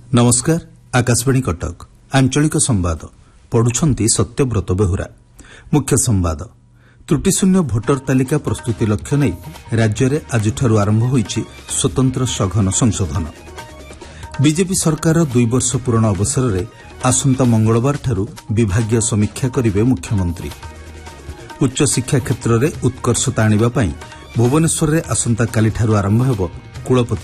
नमस्कार आकाशवाणी कटक आंचलिक संवाद पढ़ुछंती सत्यव्रत बेहुरा। मुख्य संवाद त्रुटिशून्य भोटर तालिका प्रस्तुति लक्ष्य नहीं राज्य में आजठारु आरंभ होईछि स्वतंत्र सघन संशोधन। बीजेपी सरकार 2 वर्ष पूर्ण अवसर में आसंता मंगलवार ठारू विभागीय समीक्षा करिवे मुख्यमंत्री। उच्च शिक्षा क्षेत्र में उत्कर्षता आनिबा पई भुवनेश्वर में आसंता काली ठारू आरंभ हेबो कुलपति